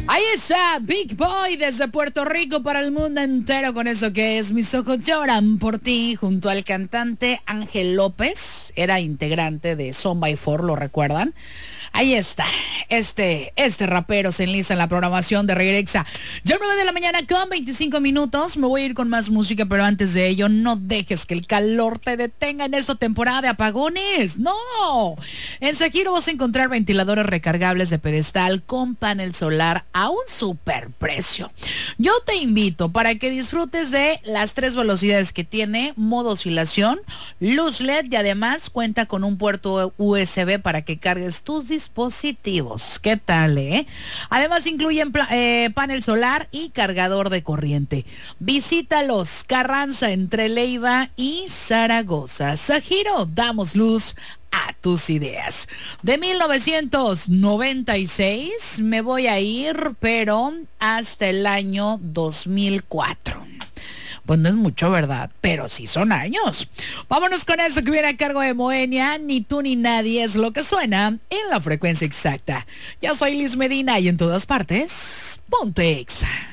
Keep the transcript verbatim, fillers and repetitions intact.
Ahí está, Big Boy desde Puerto Rico para el mundo entero con eso que es Mis ojos lloran por ti, junto al cantante Ángel López. Era integrante de Son by Four, ¿lo recuerdan? Ahí está, este, este rapero se enlista en la programación de Regresa. Ya nueve de la mañana con veinticinco minutos. Me voy a ir con más música, pero antes de ello, no dejes que el calor te detenga en esta temporada de apagones. ¡No! En Sajiro vas a encontrar ventiladores recargables de pedestal con panel solar a un super precio. Yo te invito para que disfrutes de las tres velocidades que tiene: modo oscilación, luz L E D y además cuenta con un puerto U S B para que cargues tus dispositivos. ¿Qué tal, eh? Además incluyen eh, panel solar y cargador de corriente. Visítalos, Carranza, entre Leiva y Zaragoza. Sajiro, damos luz a tus ideas. De mil novecientos noventa y seis me voy a ir, pero hasta el año dos mil cuatro. Pues no es mucho, ¿verdad? Pero sí son años. Vámonos con eso que viene a cargo de Moenia. Ni tú ni nadie es lo que suena en la frecuencia exacta. Yo soy Liz Medina y en todas partes, ponte Exa.